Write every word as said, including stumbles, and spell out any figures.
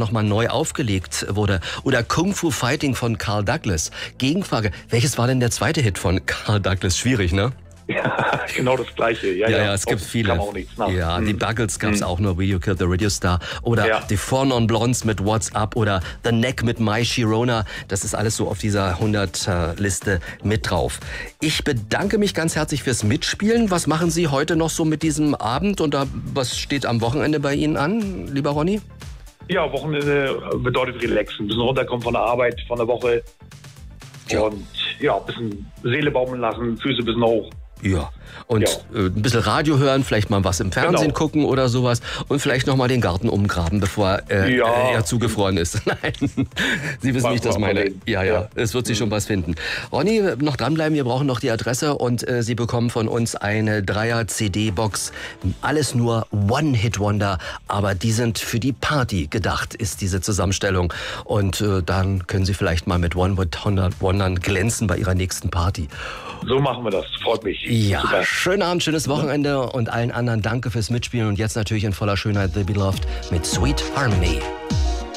nochmal neu aufgelegt wurde. Oder Kung Fu Fighting von Carl Douglas. Gegenfrage, welches war denn der zweite Hit von Carl Douglas? Schwierig, ne? Ja, genau das Gleiche. Ja, ja, ja, ja, es gibt auch, viele. Kann man auch nichts nach. Ja, hm. die Buggles gab es hm. auch nur, Will You Kill the Radio Star. Oder ja. die Four Non Blondes mit What's Up oder The Neck mit My Sharona. Das ist alles so auf dieser hundert-Liste mit drauf. Ich bedanke mich ganz herzlich fürs Mitspielen. Was machen Sie heute noch so mit diesem Abend? Und da, was steht am Wochenende bei Ihnen an, lieber Ronny? Ja, Wochenende bedeutet relaxen. Ein bisschen runterkommen von der Arbeit, von der Woche. Ja. Und ja, ein bisschen Seele baumeln lassen, Füße ein bisschen hoch. Ja, und ja. Äh, ein bisschen Radio hören, vielleicht mal was im Fernsehen genau. gucken oder sowas und vielleicht noch mal den Garten umgraben, bevor äh, ja. er zugefroren ist. Nein, Sie wissen, wie ich das meine. Ja, ja, ja, es wird sich mhm. schon was finden. Ronny, noch dranbleiben, wir brauchen noch die Adresse und äh, Sie bekommen von uns eine Dreier-C D-Box. Alles nur One-Hit-Wonder, aber die sind für die Party gedacht, ist diese Zusammenstellung. Und äh, dann können Sie vielleicht mal mit One-Hit-Wondern glänzen bei Ihrer nächsten Party. So machen wir das, freut mich. Ja, super. Schönen Abend, schönes Wochenende und allen anderen danke fürs Mitspielen und jetzt natürlich in voller Schönheit The Beloved mit Sweet Harmony.